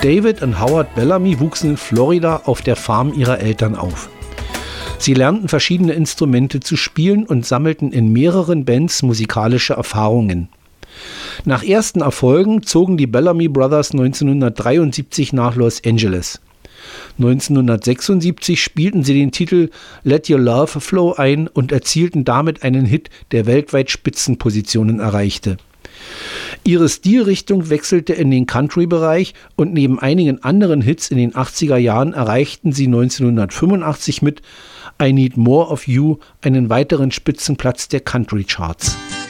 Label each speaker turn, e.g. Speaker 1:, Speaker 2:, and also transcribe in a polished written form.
Speaker 1: David und Howard Bellamy wuchsen in Florida auf der Farm ihrer Eltern auf. Sie lernten verschiedene Instrumente zu spielen und sammelten in mehreren Bands musikalische Erfahrungen. Nach ersten Erfolgen zogen die Bellamy Brothers 1973 nach Los Angeles. 1976 spielten sie den Titel Let Your Love Flow ein und erzielten damit einen Hit, der weltweit Spitzenpositionen erreichte. Ihre Stilrichtung wechselte in den Country-Bereich und neben einigen anderen Hits in den 80er Jahren erreichten sie 1985 mit I Need More of You einen weiteren Spitzenplatz der Country-Charts.